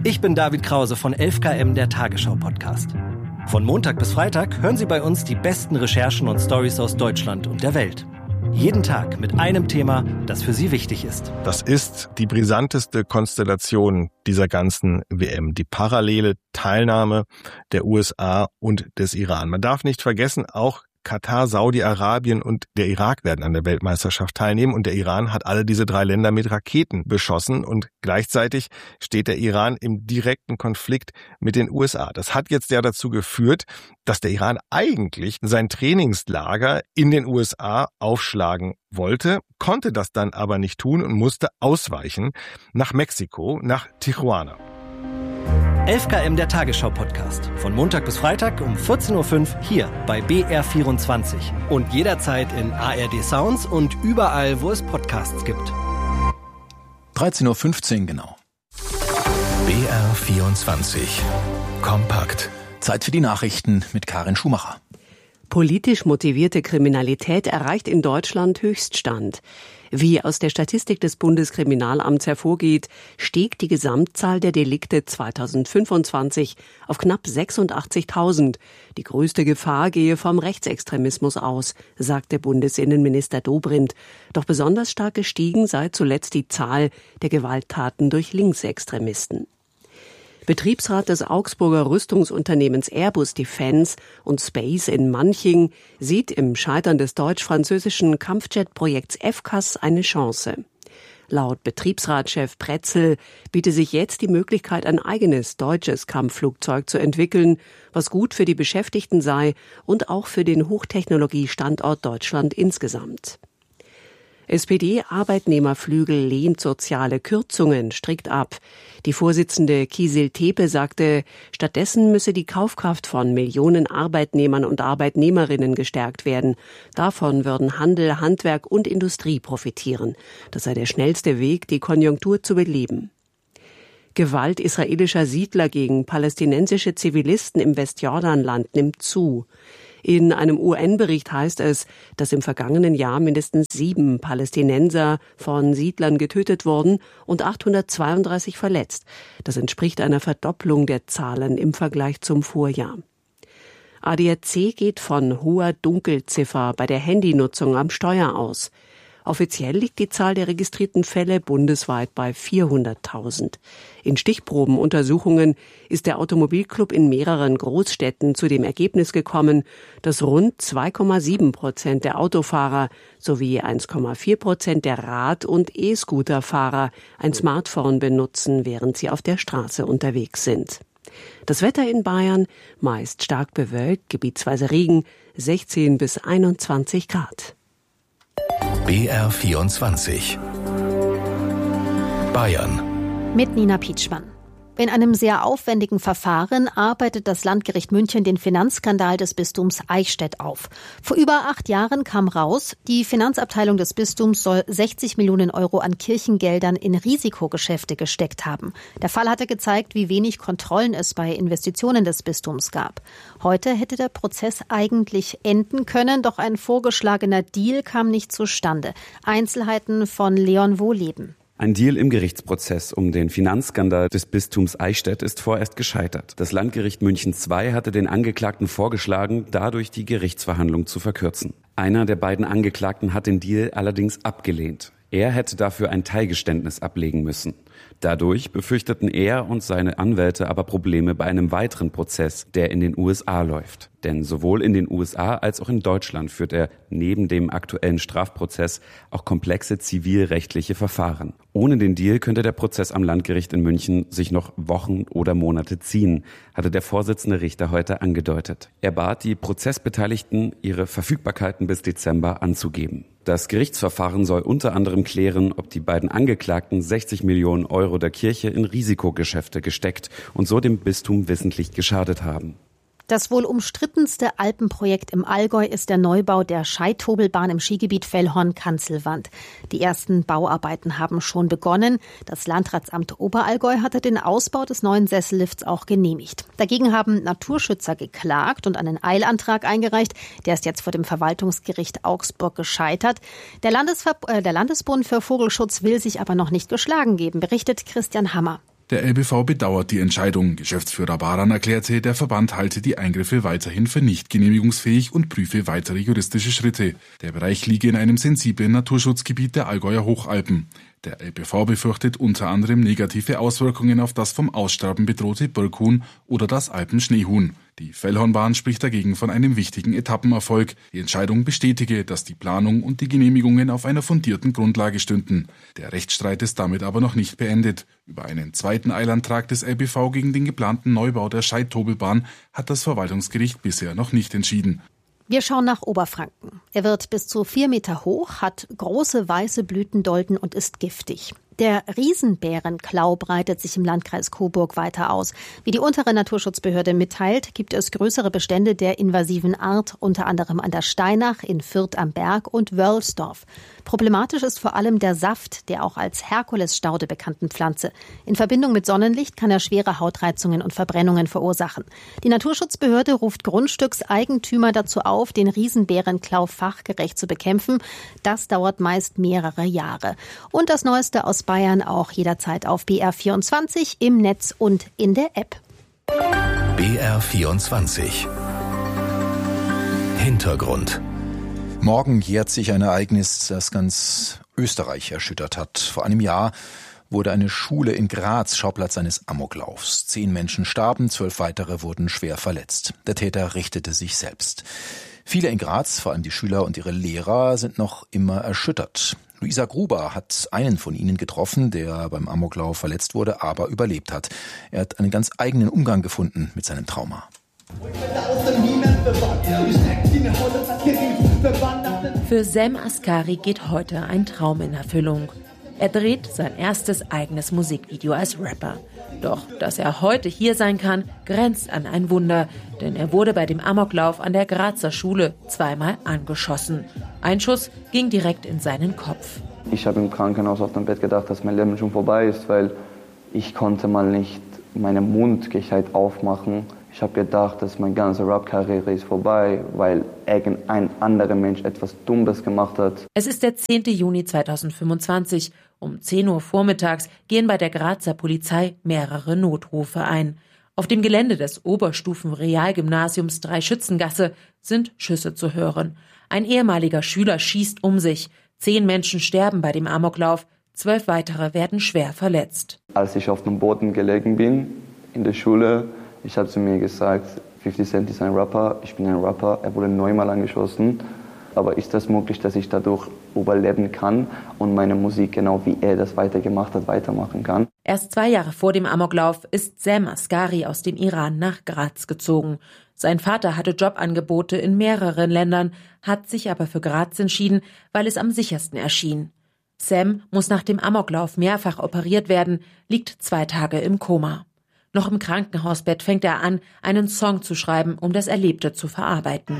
Ich bin David Krause von 11KM, der Tagesschau-Podcast. Von Montag bis Freitag hören Sie bei uns die besten Recherchen und Storys aus Deutschland und der Welt. Jeden Tag mit einem Thema, das für Sie wichtig ist. Das ist die brisanteste Konstellation dieser ganzen WM. Die parallele Teilnahme der USA und des Iran. Man darf nicht vergessen, auch Katar, Saudi-Arabien und der Irak werden an der Weltmeisterschaft teilnehmen und der Iran hat alle diese 3 Länder mit Raketen beschossen und gleichzeitig steht der Iran im direkten Konflikt mit den USA. Das hat jetzt ja dazu geführt, dass der Iran eigentlich sein Trainingslager in den USA aufschlagen wollte, konnte das dann aber nicht tun und musste ausweichen nach Mexiko, nach Tijuana. 11KM, der Tagesschau-Podcast. Von Montag bis Freitag um 14.05 Uhr hier bei BR24. Und jederzeit in ARD Sounds und überall, wo es Podcasts gibt. 13.15 Uhr genau. BR24. Kompakt. Zeit für die Nachrichten mit Karin Schumacher. Politisch motivierte Kriminalität erreicht in Deutschland Höchststand. Wie aus der Statistik des Bundeskriminalamts hervorgeht, stieg die Gesamtzahl der Delikte 2025 auf knapp 86.000. Die größte Gefahr gehe vom Rechtsextremismus aus, sagte Bundesinnenminister Dobrindt. Doch besonders stark gestiegen sei zuletzt die Zahl der Gewalttaten durch Linksextremisten. Betriebsrat des Augsburger Rüstungsunternehmens Airbus Defence und Space in Manching sieht im Scheitern des deutsch-französischen Kampfjet-Projekts FCAS eine Chance. Laut Betriebsratschef Pretzel biete sich jetzt die Möglichkeit, ein eigenes deutsches Kampfflugzeug zu entwickeln, was gut für die Beschäftigten sei und auch für den Hochtechnologiestandort Deutschland insgesamt. SPD-Arbeitnehmerflügel lehnt soziale Kürzungen strikt ab. Die Vorsitzende Kisil Tepe sagte, stattdessen müsse die Kaufkraft von Millionen Arbeitnehmern und Arbeitnehmerinnen gestärkt werden. Davon würden Handel, Handwerk und Industrie profitieren. Das sei der schnellste Weg, die Konjunktur zu beleben. Gewalt israelischer Siedler gegen palästinensische Zivilisten im Westjordanland nimmt zu. In einem UN-Bericht heißt es, dass im vergangenen Jahr mindestens 7 Palästinenser von Siedlern getötet wurden und 832 verletzt. Das entspricht einer Verdopplung der Zahlen im Vergleich zum Vorjahr. ADAC geht von hoher Dunkelziffer bei der Handynutzung am Steuer aus. Offiziell liegt die Zahl der registrierten Fälle bundesweit bei 400.000. In Stichprobenuntersuchungen ist der Automobilclub in mehreren Großstädten zu dem Ergebnis gekommen, dass rund 2,7% der Autofahrer sowie 1,4% der Rad- und E-Scooterfahrer ein Smartphone benutzen, während sie auf der Straße unterwegs sind. Das Wetter in Bayern meist stark bewölkt, gebietsweise Regen, 16 bis 21 Grad. BR24 Bayern mit Nina Pietschmann. In einem sehr aufwendigen Verfahren arbeitet das Landgericht München den Finanzskandal des Bistums Eichstätt auf. Vor über 8 Jahren kam raus, die Finanzabteilung des Bistums soll 60 Millionen Euro an Kirchengeldern in Risikogeschäfte gesteckt haben. Der Fall hatte gezeigt, wie wenig Kontrollen es bei Investitionen des Bistums gab. Heute hätte der Prozess eigentlich enden können, doch ein vorgeschlagener Deal kam nicht zustande. Einzelheiten von Leon Wohleben. Ein Deal im Gerichtsprozess um den Finanzskandal des Bistums Eichstätt ist vorerst gescheitert. Das Landgericht München II hatte den Angeklagten vorgeschlagen, dadurch die Gerichtsverhandlung zu verkürzen. Einer der beiden Angeklagten hat den Deal allerdings abgelehnt. Er hätte dafür ein Teilgeständnis ablegen müssen. Dadurch befürchteten er und seine Anwälte aber Probleme bei einem weiteren Prozess, der in den USA läuft. Denn sowohl in den USA als auch in Deutschland führt er neben dem aktuellen Strafprozess auch komplexe zivilrechtliche Verfahren. Ohne den Deal könnte der Prozess am Landgericht in München sich noch Wochen oder Monate ziehen, hatte der Vorsitzende Richter heute angedeutet. Er bat die Prozessbeteiligten, ihre Verfügbarkeiten bis Dezember anzugeben. Das Gerichtsverfahren soll unter anderem klären, ob die beiden Angeklagten 60 Millionen Euro der Kirche in Risikogeschäfte gesteckt und so dem Bistum wissentlich geschadet haben. Das wohl umstrittenste Alpenprojekt im Allgäu ist der Neubau der Scheithobelbahn im Skigebiet Fellhorn-Kanzelwand. Die ersten Bauarbeiten haben schon begonnen. Das Landratsamt Oberallgäu hatte den Ausbau des neuen Sessellifts auch genehmigt. Dagegen haben Naturschützer geklagt und einen Eilantrag eingereicht. Der ist jetzt vor dem Verwaltungsgericht Augsburg gescheitert. Der Landesbund für Vogelschutz will sich aber noch nicht geschlagen geben, berichtet Christian Hammer. Der LBV bedauert die Entscheidung. Geschäftsführer Baran erklärte, der Verband halte die Eingriffe weiterhin für nicht genehmigungsfähig und prüfe weitere juristische Schritte. Der Bereich liege in einem sensiblen Naturschutzgebiet der Allgäuer Hochalpen. Der LBV befürchtet unter anderem negative Auswirkungen auf das vom Aussterben bedrohte Birkhuhn oder das Alpenschneehuhn. Die Fellhornbahn spricht dagegen von einem wichtigen Etappenerfolg. Die Entscheidung bestätige, dass die Planung und die Genehmigungen auf einer fundierten Grundlage stünden. Der Rechtsstreit ist damit aber noch nicht beendet. Über einen zweiten Eilantrag des LBV gegen den geplanten Neubau der Scheidt-Tobelbahn hat das Verwaltungsgericht bisher noch nicht entschieden. Wir schauen nach Oberfranken. Er wird bis zu 4 Meter hoch, hat große weiße Blütendolden und ist giftig. Der Riesenbärenklau breitet sich im Landkreis Coburg weiter aus. Wie die untere Naturschutzbehörde mitteilt, gibt es größere Bestände der invasiven Art, unter anderem an der Steinach, in Fürth am Berg und Wörlsdorf. Problematisch ist vor allem der Saft der auch als Herkulesstaude bekannten Pflanze. In Verbindung mit Sonnenlicht kann er schwere Hautreizungen und Verbrennungen verursachen. Die Naturschutzbehörde ruft Grundstückseigentümer dazu auf, den Riesenbärenklau fachgerecht zu bekämpfen. Das dauert meist mehrere Jahre. Und das Neueste aus Bayern auch jederzeit auf BR24 im Netz und in der App. BR24 Hintergrund. Morgen jährt sich ein Ereignis, das ganz Österreich erschüttert hat. Vor einem Jahr wurde eine Schule in Graz Schauplatz eines Amoklaufs. 10 Menschen starben, 12 weitere wurden schwer verletzt. Der Täter richtete sich selbst. Viele in Graz, vor allem die Schüler und ihre Lehrer, sind noch immer erschüttert. Luisa Gruber hat einen von ihnen getroffen, der beim Amoklauf verletzt wurde, aber überlebt hat. Er hat einen ganz eigenen Umgang gefunden mit seinem Trauma. Für Sam Askari geht heute ein Traum in Erfüllung. Er dreht sein erstes eigenes Musikvideo als Rapper. Doch, dass er heute hier sein kann, grenzt an ein Wunder, denn er wurde bei dem Amoklauf an der Grazer Schule zweimal angeschossen. Ein Schuss ging direkt in seinen Kopf. Ich habe im Krankenhaus auf dem Bett gedacht, dass mein Leben schon vorbei ist, weil ich konnte mal nicht meinen Mund gescheit aufmachen. Ich habe gedacht, dass meine ganze Rap-Karriere ist vorbei, weil irgendein anderer Mensch etwas Dummes gemacht hat. Es ist der 10. Juni 2025. Um 10 Uhr vormittags gehen bei der Grazer Polizei mehrere Notrufe ein. Auf dem Gelände des Oberstufen-Realgymnasiums Dreischützengasse sind Schüsse zu hören. Ein ehemaliger Schüler schießt um sich. 10 Menschen sterben bei dem Amoklauf, 12 weitere werden schwer verletzt. Als ich auf dem Boden gelegen bin in der Schule, ich habe zu mir gesagt, 50 Cent ist ein Rapper, ich bin ein Rapper, er wurde 9-mal angeschossen. Aber ist das möglich, dass ich dadurch überleben kann und meine Musik, genau wie er das weitergemacht hat, weitermachen kann? Erst 2 Jahre vor dem Amoklauf ist Sam Askari aus dem Iran nach Graz gezogen. Sein Vater hatte Jobangebote in mehreren Ländern, hat sich aber für Graz entschieden, weil es am sichersten erschien. Sam muss nach dem Amoklauf mehrfach operiert werden, liegt 2 Tage im Koma. Noch im Krankenhausbett fängt er an, einen Song zu schreiben, um das Erlebte zu verarbeiten.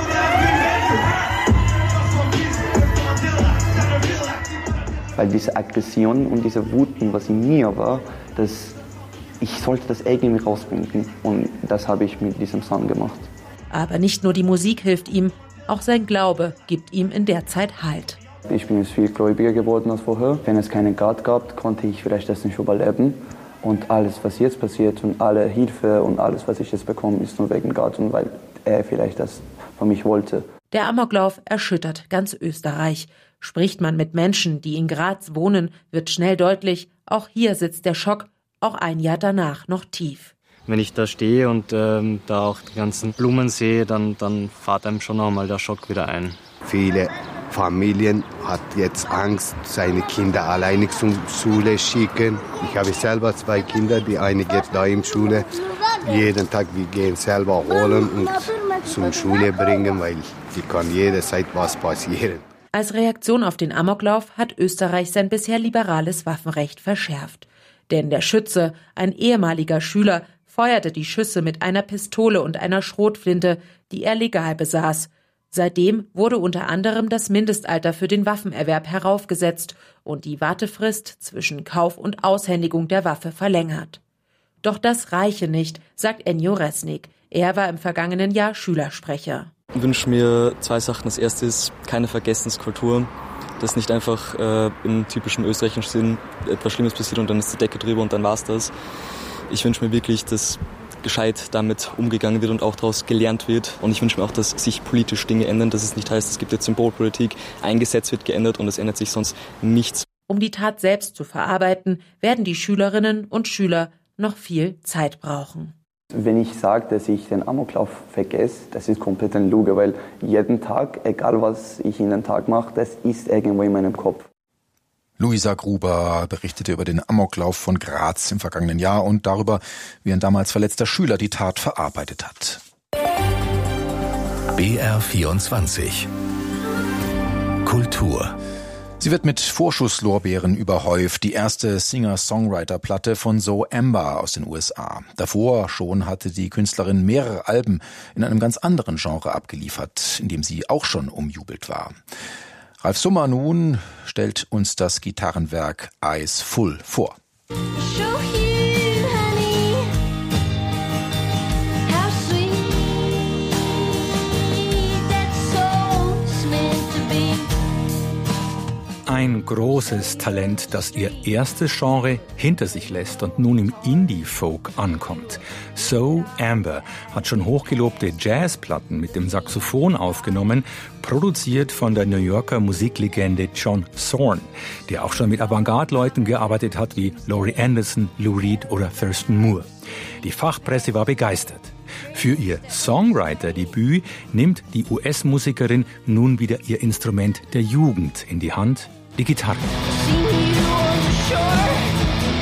Weil diese Aggression und diese Wut, was in mir war, ich sollte das irgendwie rausbringen. Und das habe ich mit diesem Song gemacht. Aber nicht nur die Musik hilft ihm, auch sein Glaube gibt ihm in der Zeit Halt. Ich bin jetzt viel gläubiger geworden als vorher. Wenn es keinen Gott gab, konnte ich vielleicht das nicht überleben. Und alles, was jetzt passiert und alle Hilfe und alles, was ich jetzt bekomme, ist nur wegen Gott und weil er vielleicht das von mich wollte. Der Amoklauf erschüttert ganz Österreich. Spricht man mit Menschen, die in Graz wohnen, wird schnell deutlich, auch hier sitzt der Schock, auch ein Jahr danach noch tief. Wenn ich da stehe und da auch die ganzen Blumen sehe, dann fährt einem schon einmal der Schock wieder ein. Viele Familien hat jetzt Angst, seine Kinder alleine zur Schule schicken. Ich habe selber 2 Kinder, die eine geht da in Schule. Jeden Tag wir gehen selber holen und zur Schule bringen, weil die kann jederzeit was passieren. Als Reaktion auf den Amoklauf hat Österreich sein bisher liberales Waffenrecht verschärft. Denn der Schütze, ein ehemaliger Schüler, feuerte die Schüsse mit einer Pistole und einer Schrotflinte, die er legal besaß. Seitdem wurde unter anderem das Mindestalter für den Waffenerwerb heraufgesetzt und die Wartefrist zwischen Kauf und Aushändigung der Waffe verlängert. Doch das reiche nicht, sagt Ennio Resnick. Er war im vergangenen Jahr Schülersprecher. Ich wünsche mir 2 Sachen. Das erste ist keine Vergessenskultur. dass nicht einfach im typischen österreichischen Sinn etwas Schlimmes passiert und dann ist die Decke drüber und dann war's das. Ich wünsche mir wirklich, dass gescheit damit umgegangen wird und auch daraus gelernt wird. Und ich wünsche mir auch, dass sich politisch Dinge ändern, dass es nicht heißt, es gibt jetzt Symbolpolitik, ein Gesetz wird geändert und es ändert sich sonst nichts. Um die Tat selbst zu verarbeiten, werden die Schülerinnen und Schüler noch viel Zeit brauchen. Wenn ich sage, dass ich den Amoklauf vergesse, das ist komplett eine Lüge, weil jeden Tag, egal was ich in den Tag mache, das ist irgendwo in meinem Kopf. Luisa Gruber berichtete über den Amoklauf von Graz im vergangenen Jahr und darüber, wie ein damals verletzter Schüler die Tat verarbeitet hat. BR24 Kultur. Sie wird mit Vorschusslorbeeren überhäuft, die erste Singer-Songwriter-Platte von Zoe Amber aus den USA. Davor schon hatte die Künstlerin mehrere Alben in einem ganz anderen Genre abgeliefert, in dem sie auch schon umjubelt war. Ralf Summer nun stellt uns das Gitarrenwerk Eyes Full vor. Ein großes Talent, das ihr erstes Genre hinter sich lässt und nun im Indie-Folk ankommt. Zoe Amber hat schon hochgelobte Jazzplatten mit dem Saxophon aufgenommen, produziert von der New Yorker Musiklegende John Zorn, der auch schon mit Avantgarde-Leuten gearbeitet hat wie Laurie Anderson, Lou Reed oder Thurston Moore. Die Fachpresse war begeistert. Für ihr Songwriter-Debüt nimmt die US-Musikerin nun wieder ihr Instrument der Jugend in die Hand, die Gitarre.